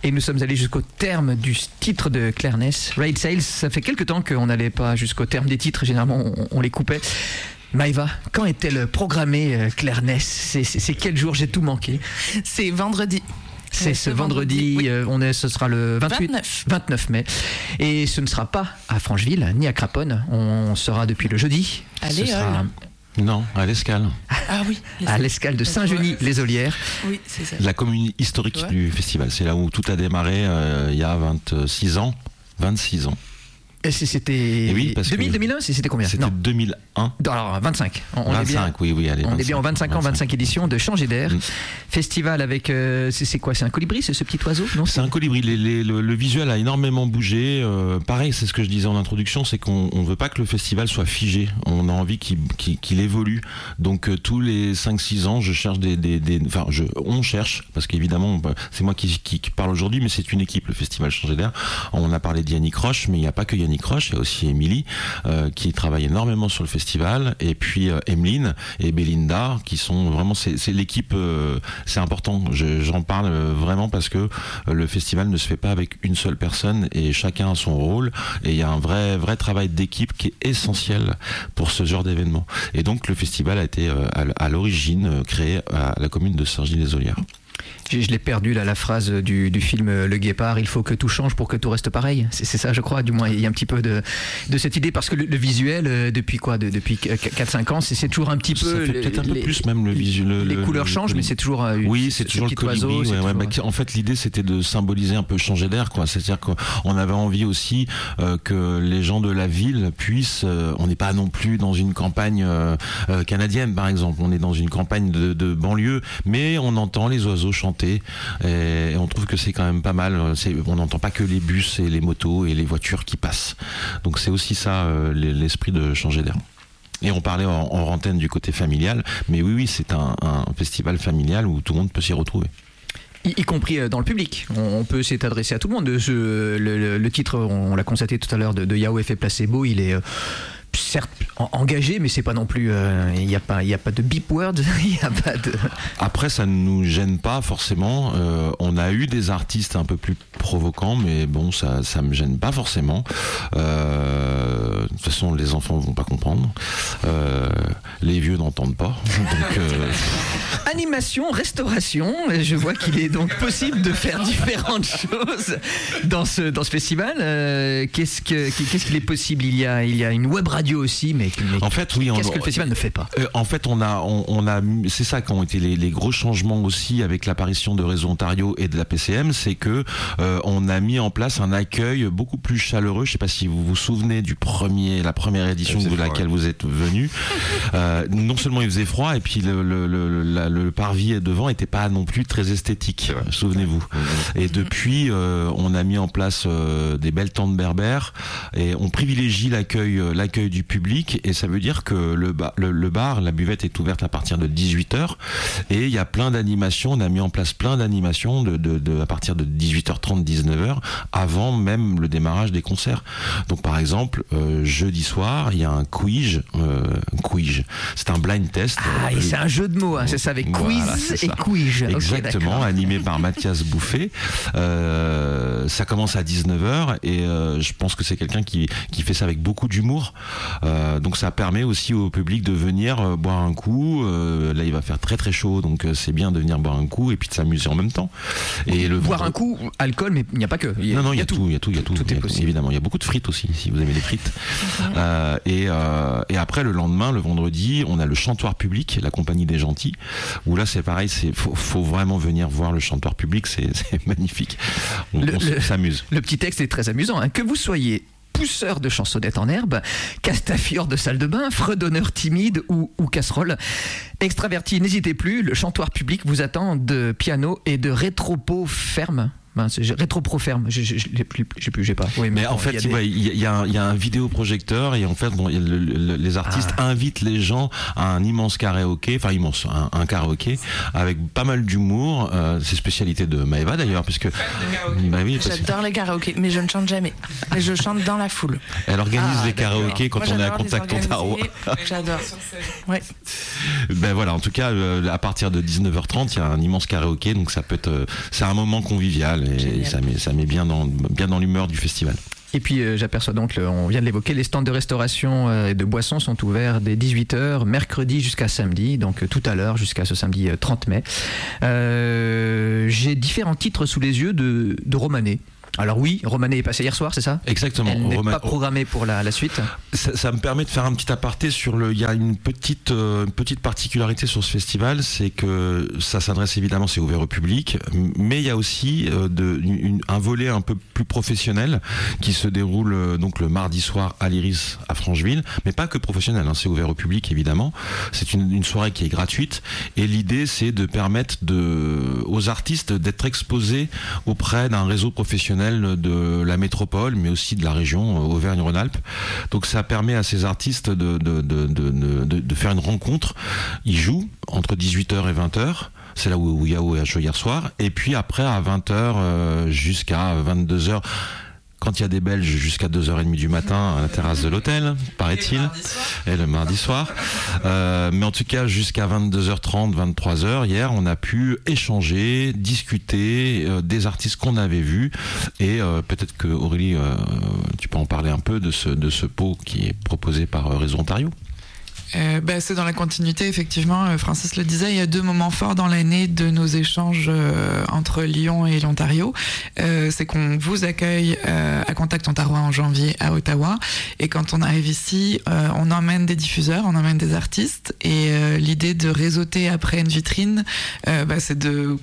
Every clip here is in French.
Et nous sommes allés jusqu'au terme du titre de Claire Ness, Raid Sales. Ça fait quelques temps qu'on n'allait pas jusqu'au terme des titres, généralement on les coupait. Maëva, quand est-elle programmée, Claire Ness? C'est quel jour? J'ai tout manqué. C'est vendredi. C'est ce vendredi, oui. Ce sera le 29 mai. Et ce ne sera pas à Francheville, ni à Craponne. On sera depuis le jeudi. Allez, Non, à l'Escale. Ah oui. À l'Escale de Saint-Genis-les-Olières. Oui, c'est ça. La commune historique du festival. C'est là où tout a démarré il y a 26 ans. C'était 2001, c'était combien? C'était 2001. Alors 25. On 25, est bien, oui, allez. on est bien en 25 ans, 25 éditions de Changer d'air. Festival avec, c'est quoi? C'est un colibri, c'est ce petit oiseau? Non, c'est un colibri. Le visuel a énormément bougé. Pareil, c'est ce que je disais en introduction, c'est qu'on ne veut pas que le festival soit figé. On a envie qu'il évolue. Donc tous les 5-6 ans, je cherche on cherche, parce qu'évidemment, c'est moi qui parle aujourd'hui, mais c'est une équipe, le festival Changer d'air. On a parlé d'Yannick Roche, mais il n'y a pas que Yannick Roche, il y a aussi Émilie qui travaille énormément sur le festival, et puis Emeline et Belinda qui sont vraiment, c'est l'équipe, c'est important, j'en parle vraiment parce que le festival ne se fait pas avec une seule personne et chacun a son rôle, et il y a un vrai travail d'équipe qui est essentiel pour ce genre d'événement. Et donc le festival a été à l'origine créé à la commune de Saint-Genis-les-Olières. Je l'ai perdu là, la phrase du film Le Guépard, il faut que tout change pour que tout reste pareil. C'est ça, je crois, du moins il y a un petit peu de cette idée, parce que le visuel depuis 4-5 ans, c'est toujours un petit peu, ça fait peut-être un peu plus même le visuel, les couleurs changent, mais c'est toujours oui, c'est toujours le colibri, en fait l'idée c'était de symboliser un peu Changer d'air, quoi. C'est-à-dire qu'on avait envie aussi que les gens de la ville puissent, on n'est pas non plus dans une campagne canadienne par exemple, on est dans une campagne de banlieue, mais on entend les oiseaux chanter, et on trouve que c'est quand même pas mal. On n'entend pas que les bus et les motos et les voitures qui passent. Donc c'est aussi ça l'esprit de Changer d'air. Et on parlait en antenne du côté familial, mais oui, c'est un festival familial où tout le monde peut s'y retrouver. Y compris dans le public. On peut s'y adresser à tout le monde. Le titre, on l'a constaté tout à l'heure, de Yahoo Effet Placebo, il est certes engagé, mais c'est pas non plus, il y a pas de beep words, il y a pas de. Après, ça ne nous gêne pas forcément. On a eu des artistes un peu plus provocants, mais bon, ça me gêne pas forcément. De toute façon, les enfants vont pas comprendre. Les vieux n'entendent pas. Donc, Animation, restauration. Je vois qu'il est donc possible de faire différentes choses dans ce festival. Qu'est-ce qu'il est possible? Il y a une web radio aussi, mais en fait, oui. Qu'est-ce que le festival ne fait pas? En fait, on a, c'est ça qui ont été les gros changements aussi avec l'apparition de Réseau Ontario et de la PCM, c'est que on a mis en place un accueil beaucoup plus chaleureux. Je sais pas si vous vous souvenez la première édition de laquelle vous êtes venu. Non seulement il faisait froid, et puis le parvis devant était pas non plus très esthétique. Souvenez-vous. Et depuis, on a mis en place des belles tentes berbères, et on privilégie l'accueil du public, et ça veut dire que le bar, la buvette est ouverte à partir de 18h, et il y a plein d'animations. On a mis en place plein d'animations à partir de 18h30, 19h, avant même le démarrage des concerts. Donc par exemple, jeudi soir, il y a un quiz. C'est un blind test. Et c'est un jeu de mots, hein, c'est ça, avec quiz et quiz. Exactement, okay, animé par Mathias Bouffet. Ça commence à 19h, et je pense que c'est quelqu'un qui fait ça avec beaucoup d'humour. Donc ça permet aussi au public de venir boire un coup. Là, il va faire très très chaud, donc c'est bien de venir boire un coup et puis de s'amuser en même temps. Et boire un coup, alcool, mais il n'y a pas que. Il y a tout. Tout est possible. Évidemment, il y a beaucoup de frites aussi, si vous aimez les frites. Et après, le lendemain, le vendredi, on a le chantoir public, la compagnie des gentils, où là c'est pareil, faut vraiment venir voir le chantoir public, c'est magnifique. On s'amuse. Le petit texte est très amusant, hein. Que vous soyez pousseur de chansonnettes en herbe, castafiore de salle de bain, fredonneur timide ou casserole, extraverti, n'hésitez plus, le chantoir public vous attend de piano et de rétropo ferme. Rétro-pro-ferme, j'ai pas. Oui, mais en fait, il y a un vidéoprojecteur, et en fait, les artistes invitent les gens à un immense karaoké, un karaoké avec pas mal d'humour. C'est spécialité de Maëva d'ailleurs, puisque j'adore les karaokés, mais je ne chante jamais. Mais je chante dans la foule. Elle organise les karaokés quand on est à Contact Ontario. J'adore. Ouais. Ben voilà, en tout cas, à partir de 19h30, il y a un immense karaoké, donc ça peut être, c'est un moment convivial. et ça met bien dans l'humeur du festival. Et puis j'aperçois donc, on vient de l'évoquer, les stands de restauration et de boissons sont ouverts dès 18h, mercredi jusqu'à samedi, donc tout à l'heure jusqu'à ce samedi 30 mai. J'ai différents titres sous les yeux de Romanée. Alors oui, Romanée est passée hier soir, c'est ça ? Exactement. Elle n'est pas programmée pour la suite. Ça me permet de faire un petit aparté sur il y a une petite particularité sur ce festival, c'est que ça s'adresse évidemment, c'est ouvert au public, mais il y a aussi un volet un peu plus professionnel qui se déroule donc le mardi soir à l'Iris à Francheville, mais pas que professionnel, c'est ouvert au public évidemment. C'est une soirée qui est gratuite et l'idée c'est de permettre aux artistes d'être exposés auprès d'un réseau professionnel de la métropole, mais aussi de la région Auvergne-Rhône-Alpes. Donc ça permet à ces artistes de faire une rencontre. Ils jouent entre 18h et 20h. C'est là où Yao a joué hier soir. Et puis après, à 20h jusqu'à 22h, quand il y a des Belges, jusqu'à 2h30 du matin à la terrasse de l'hôtel, paraît-il. Et le mardi soir. Mais en tout cas, jusqu'à 22h30, 23h, hier, on a pu échanger, discuter des artistes qu'on avait vus. Et peut-être que Aurélie, tu peux en parler un peu de ce pot qui est proposé par Réseau Ontario. C'est dans la continuité, effectivement. Francis le disait, il y a 2 moments forts dans l'année de nos échanges entre Lyon et l'Ontario. C'est qu'on vous accueille à Contact Ontario en janvier à Ottawa. Et quand on arrive ici, on emmène des diffuseurs, on emmène des artistes. Et l'idée de réseauter après une vitrine, c'est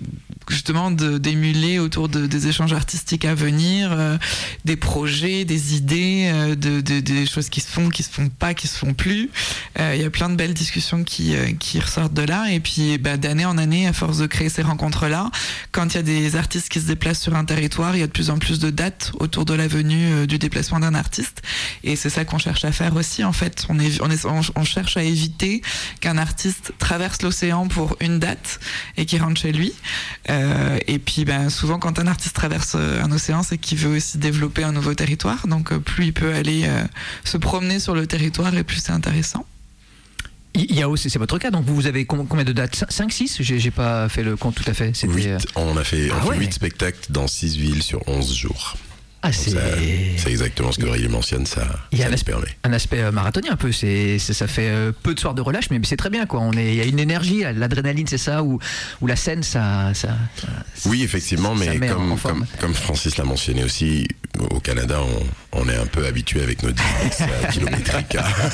d'émuler autour des échanges artistiques à venir, des projets, des idées, des choses qui se font pas, qui se font plus. Il y a plein de belles discussions qui ressortent de là. Et puis, d'année en année, à force de créer ces rencontres-là, quand il y a des artistes qui se déplacent sur un territoire, il y a de plus en plus de dates autour de la venue du déplacement d'un artiste. Et c'est ça qu'on cherche à faire aussi, en fait. On cherche à éviter qu'un artiste traverse l'océan pour une date et qu'il rentre chez lui. Et puis, souvent, quand un artiste traverse un océan, c'est qu'il veut aussi développer un nouveau territoire. Donc, plus il peut aller se promener sur le territoire, et plus c'est intéressant. Yao, c'est votre cas, donc vous avez combien de dates ? 5, 6 ? J'ai pas fait le compte tout à fait. 8, on fait 8 spectacles dans 6 villes sur 11 jours. Ah, c'est exactement ce que Aurélie mentionne, ça permet. Un aspect marathonien un peu, ça fait peu de soirs de relâche, mais c'est très bien quoi. Il y a une énergie, l'adrénaline, c'est ça, ou la scène, ça. Oui, effectivement, mais comme Francis l'a mentionné aussi, au Canada, on est un peu habitué avec nos distances kilométriques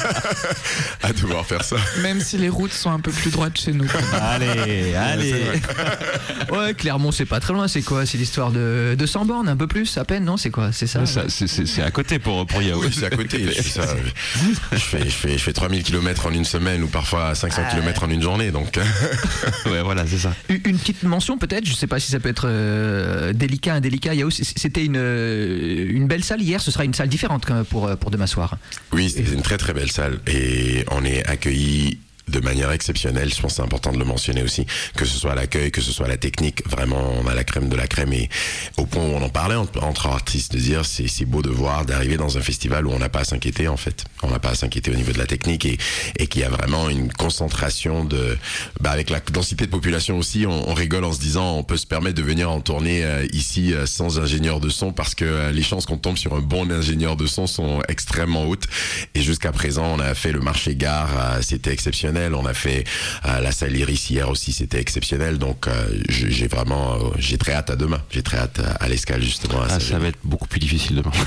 à devoir faire ça. Même si les routes sont un peu plus droites chez nous. Allez. Ouais, Clermont, c'est pas très loin. C'est quoi ? C'est l'histoire de 100 bornes, un peu plus, à peine, non ? C'est quoi ? C'est ça, c'est à côté pour Yao. Oui, c'est à côté. Je fais 3000 km en une semaine ou parfois 500 km en une journée. Donc. Ouais, voilà, c'est ça. Une petite mention peut-être, je sais pas si ça peut être délicat, indélicat. Yao, c'était une belle salle hier. Ce sera une salle différente pour demain soir. Oui, c'est une très très belle salle et on est accueillis de manière exceptionnelle. Je pense que c'est important de le mentionner aussi, que ce soit à l'accueil, que ce soit à la technique. Vraiment, on a la crème de la crème, et au point où on en parlait entre artistes, de dire c'est beau de voir, d'arriver dans un festival où on n'a pas à s'inquiéter en fait. On n'a pas à s'inquiéter au niveau de la technique et qu'il y a vraiment une concentration avec la densité de population aussi, on rigole en se disant on peut se permettre de venir en tournée ici sans ingénieur de son, parce que les chances qu'on tombe sur un bon ingénieur de son sont extrêmement hautes. Et jusqu'à présent, on a fait le marché gare, c'était exceptionnel. On a fait la salle Iris hier aussi, c'était exceptionnel. Donc j'ai très hâte à demain. J'ai très hâte à l'Escale justement. Ça va être beaucoup plus difficile demain.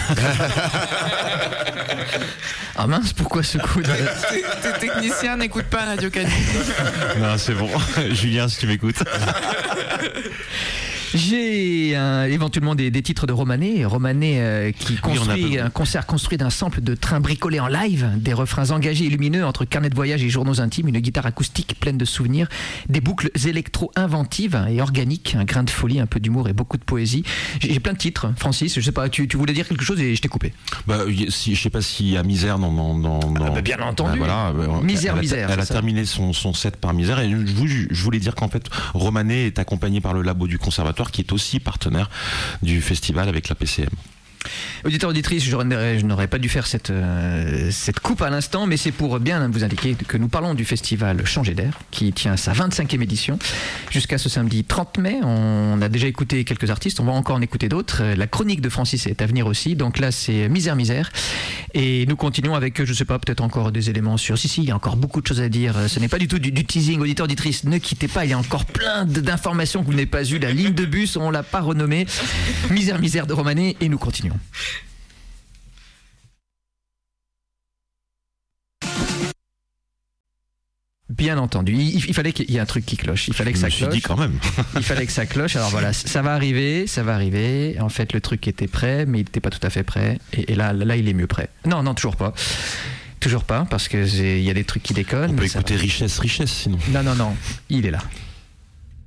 Ah mince, pourquoi ce coup de... Tes techniciens n'écoutent pas Radio Canu. Non, c'est bon. Julien, si tu m'écoutes. J'ai éventuellement des titres de Romanée qui construit un concert construit d'un sample de train bricolé en live, des refrains engagés et lumineux entre carnets de voyage et journaux intimes, une guitare acoustique pleine de souvenirs, des boucles électro-inventives et organiques, un grain de folie, un peu d'humour et beaucoup de poésie. J'ai plein de titres. Francis, je sais pas, tu voulais dire quelque chose et je t'ai coupé. Je sais pas s'il y a Misère dans... bien entendu. Voilà, Misère. Elle a terminé son set par Misère, et je voulais dire qu'en fait Romanée est accompagnée par le Labo du Conservatoire, qui est aussi partenaire du festival avec la PCM. Auditeurs, auditrices, je n'aurais pas dû faire cette coupe à l'instant, mais c'est pour bien vous indiquer que nous parlons du festival Changer d'air, qui tient sa 25e édition jusqu'à ce samedi 30 mai. On a déjà écouté quelques artistes, on va encore en écouter d'autres. La chronique de Francis est à venir aussi, donc là c'est Misère. Et nous continuons avec, je sais pas, peut-être encore des éléments sur... Si, il y a encore beaucoup de choses à dire. Ce n'est pas du tout du teasing. Auditeurs, auditrices, ne quittez pas, il y a encore plein d'informations que vous n'avez pas eues. La ligne de bus, on l'a pas renommée. Misère de Romanet, et nous continuons. Bien entendu, il fallait qu'il y ait un truc qui cloche. Il fallait que ça cloche. Je me suis dit quand même. Il fallait que ça cloche. Alors voilà, ça va arriver. En fait, le truc était prêt, mais il n'était pas tout à fait prêt. Et là, il est mieux prêt. Non, toujours pas. Toujours pas, parce que il y a des trucs qui déconnent. On peut écouter Richesse, sinon. Non, il est là.